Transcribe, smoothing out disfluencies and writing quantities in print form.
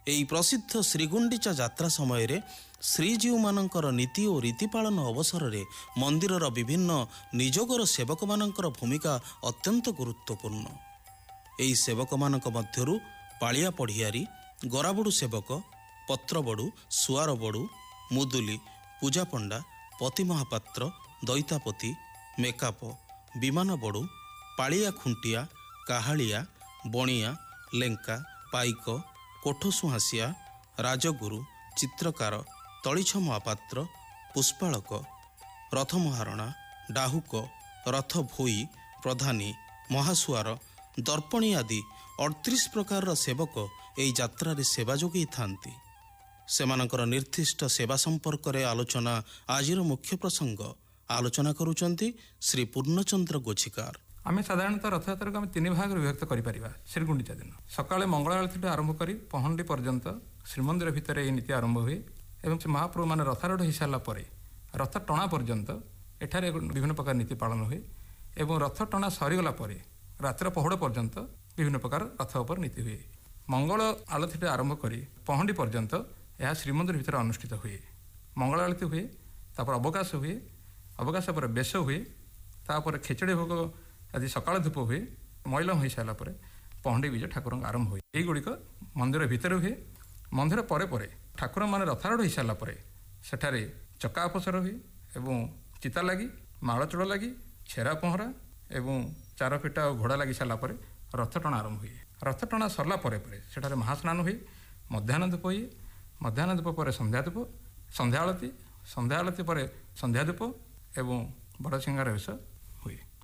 ଏହି ପ୍ରସିଦ୍ଧ ଶ୍ରୀଗୁଣ୍ଡିଚା ଯାତ୍ରା ସମୟରେ ଶ୍ରୀଜୀଉମାନଙ୍କର ନୀତି ଓ ରୀତି ପାଳନ ଅବସରରେ ମନ୍ଦିରର ବିଭିନ୍ନ ନିଯୋଗର ସେବକମାନଙ୍କର ଭୂମିକା ଅତ୍ୟନ୍ତ ଗୁରୁତ୍ୱପୂର୍ଣ୍ଣ। ଏହି ସେବକମାନଙ୍କ ମଧ୍ୟରୁ ପାଳିଆ ପଢ଼ିଆରୀ, ଗରାବଡ଼ୁ ସେବକ, ପତ୍ରବଡ଼ୁ, ସୁଆରବଡ଼ୁ, ମୁଦୁଲି, ପୂଜାପଣ୍ଡା, ପତି ମହାପାତ୍ର, ଦଇତାପତି, ମେକାପ, ବିମାନ ବଡ଼ୁ, ପାଳିଆ ଖୁଣ୍ଟିଆ, କାହାଳିଆ, ବଣିଆ, ଲେଙ୍କା, ପାଇକ, କୋଠସୁହାଁସିଆ, ରାଜଗୁରୁ, ଚିତ୍ରକାର, ତଳିଛ ମହାପାତ୍ର, ପୁଷ୍ପାଳକ, ରଥ ମହାରଣା, ଡାହୁକ, ରଥ ଭୋଇ, ପ୍ରଧାନୀ, ମହାସୁଆର, ଦର୍ପଣୀ ଆଦି 38 ପ୍ରକାରର ସେବକ ଏହି ଯାତ୍ରାରେ ସେବା ଯୋଗାଇଥାନ୍ତି। ସେମାନଙ୍କର ନିର୍ଦ୍ଦିଷ୍ଟ ସେବା ସମ୍ପର୍କରେ ଆଲୋଚନା ଆଜିର ମୁଖ୍ୟ ପ୍ରସଙ୍ଗ। ଆଲୋଚନା କରୁଛନ୍ତି ଶ୍ରୀ ପୂର୍ଣ୍ଣଚନ୍ଦ୍ର ଗୋଛିକାର। ଆମେ ସାଧାରଣତଃ ରଥଯାତ୍ରାକୁ ଆମେ 3 ଭାଗରେ ବିଭକ୍ତ କରିପାରିବା। ଶ୍ରୀଗୁଣ୍ଡିଚା ଦିନ ସକାଳେ ମଙ୍ଗଳ ଆଳତୀଠୁ ଆରମ୍ଭ କରି ପହଣ୍ଡି ପର୍ଯ୍ୟନ୍ତ ଶ୍ରୀମନ୍ଦିର ଭିତରେ ଏହି ନୀତି ଆରମ୍ଭ ହୁଏ ଏବଂ ସେ ମହାପ୍ରଭୁମାନେ ରଥାରୂଢ଼ ହୋଇସାରିଲା ପରେ ରଥ ଟଣା ପର୍ଯ୍ୟନ୍ତ ଏଠାରେ ବିଭିନ୍ନ ପ୍ରକାର ନୀତି ପାଳନ ହୁଏ ଏବଂ ରଥ ଟଣା ସରିଗଲା ପରେ ରାତ୍ର ପହଡ଼ ପର୍ଯ୍ୟନ୍ତ ବିଭିନ୍ନ ପ୍ରକାର ରଥ ଉପରେ ନୀତି ହୁଏ। ମଙ୍ଗଳ ଆଳତୀଠୁ ଆରମ୍ଭ କରି ପହଣ୍ଡି ପର୍ଯ୍ୟନ୍ତ ଏହା ଶ୍ରୀମନ୍ଦିର ଭିତରେ ଅନୁଷ୍ଠିତ ହୁଏ। ମଙ୍ଗଳ ଆଳତୀ ହୁଏ, ତାପରେ ଅବକାଶ ହୁଏ, ଅବକାଶ ପରେ ବେଶ ହୁଏ, ତାପରେ ଖେଚଡ଼ି ଭୋଗ ଆଦି ସକାଳ ଧୂପ ହୁଏ। ମଇଲମ ହୋଇସାରିଲା ପରେ ପହଣ୍ଡି ବିଜେ ଠାକୁରଙ୍କ ଆରମ୍ଭ ହୁଏ। ଏହିଗୁଡ଼ିକ ମନ୍ଦିର ଭିତରେ ହୁଏ। ମନ୍ଦିର ପରେ ପରେ ଠାକୁରମାନେ ରଥାରୂଢ଼ ହୋଇସାରିଲା ପରେ ସେଠାରେ ଚକା ଅପସର ହୁଏ ଏବଂ ଚିତା ଲାଗି, ମାଳଚୂଳ ଲାଗି, ଛେରା ପହଁରା ଏବଂ ଚାରପିଟା ଓ ଘୋଡ଼ା ଲାଗି ସାରିଲା ପରେ ରଥ ଟଣା ଆରମ୍ଭ ହୁଏ। ରଥ ଟଣା ସରିଲା ପରେ ପରେ ସେଠାରେ ମହାସ୍ନାନ ହୁଏ, ମଧ୍ୟାହ୍ନ ଧୂପ ହୁଏ, ମଧ୍ୟାହ୍ନ ଧୂପ ପରେ ସନ୍ଧ୍ୟା ଧୂପ, ସନ୍ଧ୍ୟା ଆଳତୀ, ସନ୍ଧ୍ୟା ଆଳତୀ ପରେ ସନ୍ଧ୍ୟା ଧୂପ ଏବଂ ବଡ଼ ସିଂହାର ବେଶ ହୁଏ।